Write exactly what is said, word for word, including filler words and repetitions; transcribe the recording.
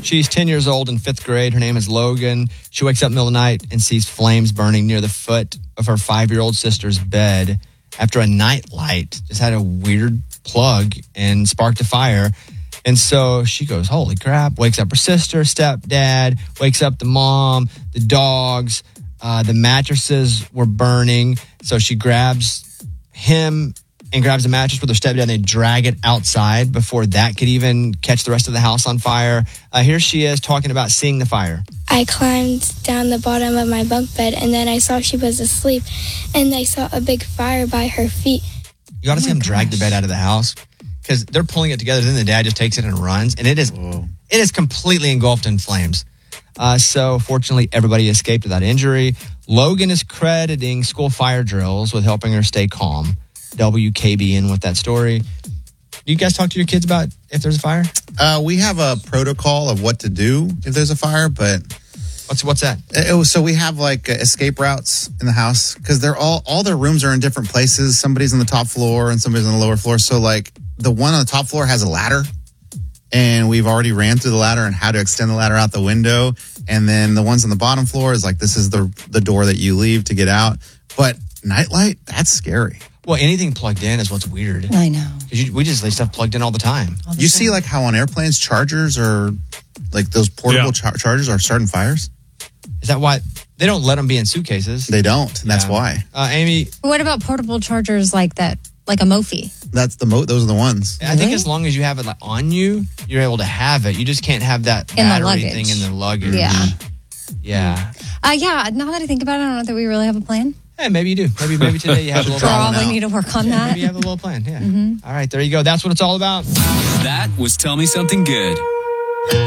She's ten years old in fifth grade. Her name is Logan. She wakes up in the middle of the night and sees flames burning near the foot of her five-year-old sister's bed after a night light just had a weird plug and sparked a fire. And so she goes, holy crap, wakes up her sister, stepdad, wakes up the mom, the dogs, uh, the mattresses were burning. So she grabs him and grabs a mattress with her stepdad and they drag it outside before that could even catch the rest of the house on fire. Uh, here she is talking about seeing the fire. I climbed down the bottom of my bunk bed and then I saw she was asleep and I saw a big fire by her feet. You got to Oh see him my drag the gosh. bed out of the house because they're pulling it together. Then the dad just takes it and runs, and it is Whoa. it is completely engulfed in flames. Uh, so fortunately, everybody escaped without injury. Logan is crediting school fire drills with helping her stay calm. W K B N with that story. You guys talk to your kids about if there's a fire? Uh, we have a protocol of what to do if there's a fire, but What's what's that? it was, so we have like uh, escape routes in the house because they're all all their rooms are in different places. Somebody's on the top floor and somebody's on the lower floor. So like the one on the top floor has a ladder, and we've already ran through the ladder and how to extend the ladder out the window. And then the ones on the bottom floor is like this is the the door that you leave to get out. But nightlight, that's scary. Well, anything plugged in is what's weird. I know. 'Cause you, we just leave stuff plugged in all the time. All the You time. see like how on airplanes chargers are like those portable Yeah. char- chargers are starting fires. Is that why they don't let them be in suitcases? They don't. And that's Yeah. why. Uh, Amy, What about portable chargers like that, like a Mophie? That's the mo. Those are the ones. I think Really? as long as you have it like, on you, you're able to have it. You just can't have that In the battery luggage. thing in the luggage. Yeah. Yeah. Uh, yeah, now that I think about it, I don't know that we really have a plan. Hey, maybe you do. Maybe maybe today you have a little Draw plan. one Probably out. need to work on Yeah, that. maybe you have a little plan. Yeah. All right, there you go. That's what it's all about. That was Tell Me Something Good.